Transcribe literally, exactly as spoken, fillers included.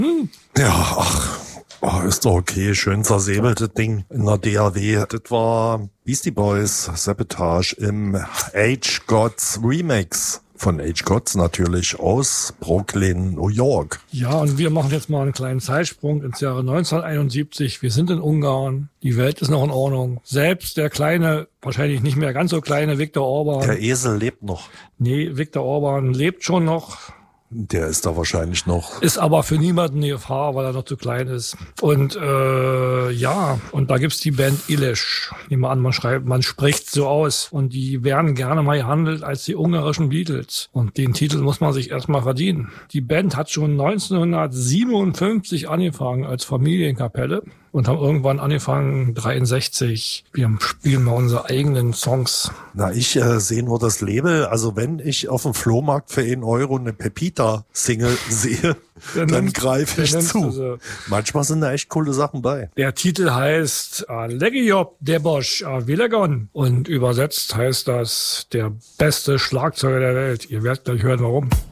Hm. Ja, ach, oh, ist doch okay. Schön zersäbelte Ding in der D A W. Das war Beastie Boys, Sabotage im Age Gods Remix. Von Age Gods natürlich aus Brooklyn, New York. Ja, und wir machen jetzt mal einen kleinen Zeitsprung ins Jahre neunzehnhunderteinundsiebzig. Wir sind in Ungarn. Die Welt ist noch in Ordnung. Selbst der kleine, wahrscheinlich nicht mehr ganz so kleine Viktor Orban. Der Esel lebt noch. Nee, Viktor Orban lebt schon noch. Der ist da wahrscheinlich noch. Ist aber für niemanden eine Gefahr, weil er noch zu klein ist. Und äh, ja, und da gibt's die Band Illich. Nehmen wir an, man schreibt, man spricht so aus. Und die werden gerne mal gehandelt als die ungarischen Beatles. Und den Titel muss man sich erstmal verdienen. Die Band hat schon neunzehnhundertsiebenundfünfzig angefangen als Familienkapelle. Und haben irgendwann angefangen, dreiundsechzig, wir spielen mal unsere eigenen Songs. Na, ich äh, sehe nur das Label. Also wenn ich auf dem Flohmarkt für einen Euro eine Pepita-Single sehe, dann, dann greife ich zu. So. Manchmal sind da echt coole Sachen bei. Der Titel heißt Legiop Debosch Vilegon und übersetzt heißt das der beste Schlagzeuger der Welt. Ihr werdet gleich hören, warum.